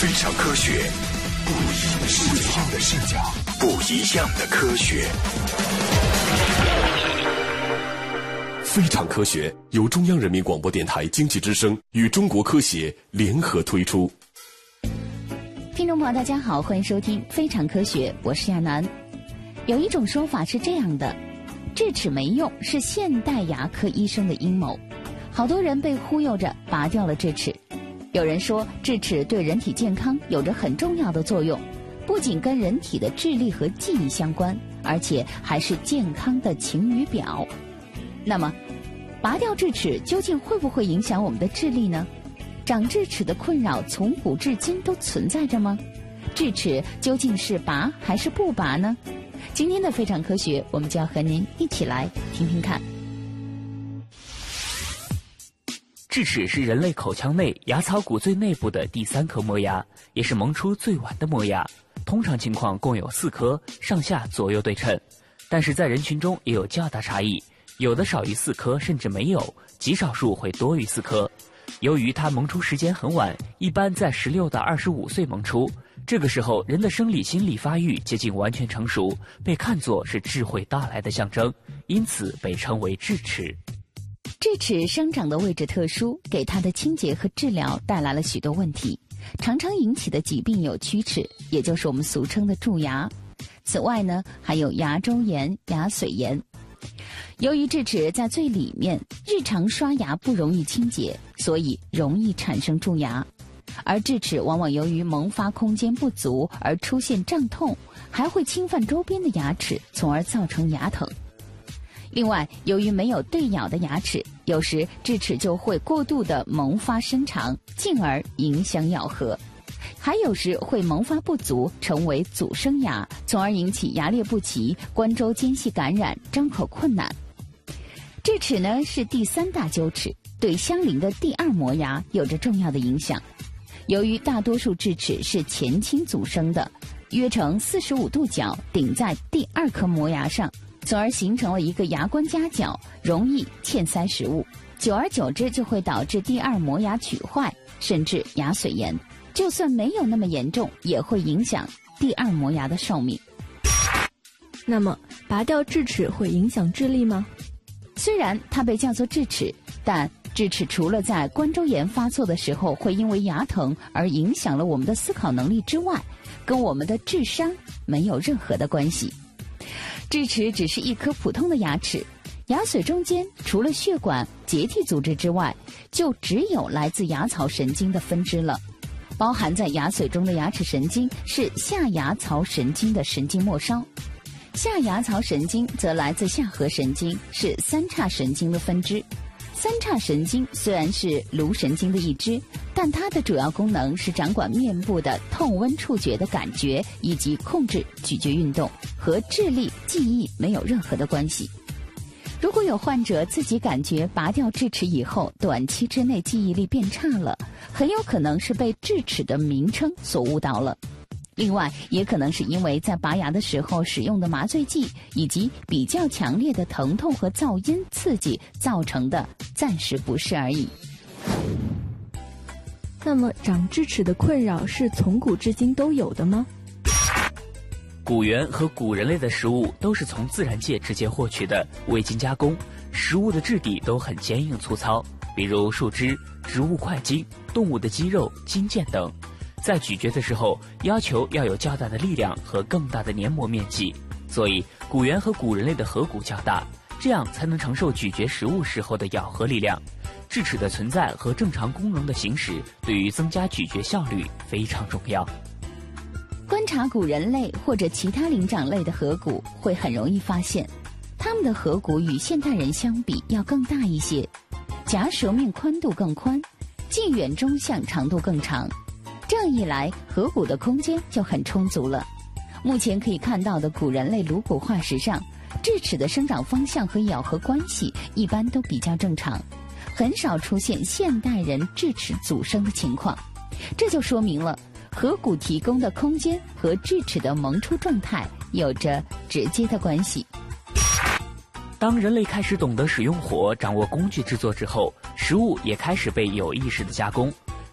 非常科学，不一样的视角，不一样的科学。非常科学由中央人民广播电台经济之声与中国科协联合推出。 听众朋友大家好，欢迎收听非常科学，我是亚楠。有一种说法是这样的，智齿没用是现代牙科医生的阴谋，好多人被忽悠着拔掉了智齿。有人说智齿对人体健康有着很重要的作用，不仅跟人体的智力和记忆相关，而且还是健康的晴雨表。那么拔掉智齿究竟会不会影响我们的智力呢？长智齿的困扰从古至今都存在着吗？智齿究竟是拔还是不拔呢？今天的非常科学，我们就要和您一起来听听看。 智齿是人类口腔内牙槽骨最内部的第3颗磨牙，也是萌出最晚的磨牙。通常情况共有4颗，上下左右对称，但是在人群中也有较大差异，有的少于4颗，甚至没有，极少数会多于4颗。由于它萌出时间很晚，一般在16到25岁萌出，这个时候人的生理心理发育接近完全成熟，被看作是智慧到来的象征，因此被称为智齿。 智齿生长的位置特殊，给它的清洁和治疗带来了许多问题，常常引起的疾病有龋齿，也就是我们俗称的蛀牙。此外呢，还有牙周炎、牙髓炎。由于智齿在最里面，日常刷牙不容易清洁，所以容易产生蛀牙。而智齿往往由于萌发空间不足而出现胀痛，还会侵犯周边的牙齿，从而造成牙疼。另外，由于没有对咬的牙齿，有时智齿就会过度的萌发伸长，进而影响咬合。还有时会萌发不足，成为阻生牙，从而引起牙列不齐、关周间隙感染、张口困难。智齿呢是第3大臼齿，对相邻的第2磨牙有着重要的影响。由于大多数智齿是前倾阻生的，约成45度角顶在第2颗磨牙上，从而形成了一个牙关夹角，容易嵌塞食物。久而久之就会导致第2磨牙龋坏，甚至牙髓炎。就算没有那么严重，也会影响第2磨牙的寿命。 那么拔掉智齿会影响智力吗？ 虽然它被叫做智齿，但智齿除了在关周炎发作的时候会因为牙疼而影响了我们的思考能力之外，跟我们的智商没有任何的关系。智齿只是一颗普通的牙齿，牙髓中间除了血管、结缔组织之外，就只有来自牙槽神经的分支了。包含在牙髓中的牙齿神经是下牙槽神经的神经末梢，下牙槽神经则来自下颌神经，是3叉神经的分支。3叉神经虽然是颅神经的一支，但它的主要功能是掌管面部的痛温触觉的感觉，以及控制咀嚼运动，和智力、记忆没有任何的关系。如果有患者自己感觉拔掉智齿以后，短期之内记忆力变差了，很有可能是被智齿的名称所误导了。另外，也可能是因为在拔牙的时候使用的麻醉剂，以及比较强烈的疼痛和噪音刺激造成的暂时不适而已。 那么长智齿的困扰是从古至今都有的吗？ 古猿和古人类的食物都是从自然界直接获取的，未经加工，食物的质地都很坚硬粗糙，比如树枝、植物块茎、动物的肌肉、筋腱等。在咀嚼的时候，要求要有较大的力量和更大的黏膜面积，所以古猿和古人类的颌骨较大，这样才能承受咀嚼食物时候的咬合力量。智齿的存在和正常功能的行使，对于增加咀嚼效率非常重要。 观察古人类或者其他灵长类的颌骨，会很容易发现，它们的颌骨与现代人相比要更大一些，夹舌面宽度更宽，近远中向长度更长。这样一来，颌骨的空间就很充足了。目前可以看到的古人类颅骨化石上，智齿的生长方向和咬合关系一般都比较正常，很少出现现代人智齿阻生的情况。这就说明了颌骨提供的空间和智齿的萌出状态有着直接的关系。 当人类开始懂得使用火、掌握工具制作之后，食物也开始被有意识的加工，